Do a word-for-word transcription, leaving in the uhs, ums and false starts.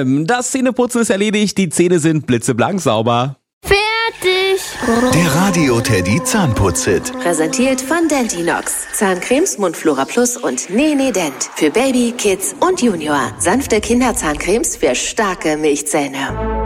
M. Das Zähneputzen ist erledigt, die Zähne sind blitzeblank sauber. Fertig! Der Radio Teddy Zahnputz-Hit. Präsentiert von Dentinox. Zahncremes, Mundflora Plus und Nene Dent. Für Baby, Kids und Junior. Sanfte Kinderzahncremes für starke Milchzähne.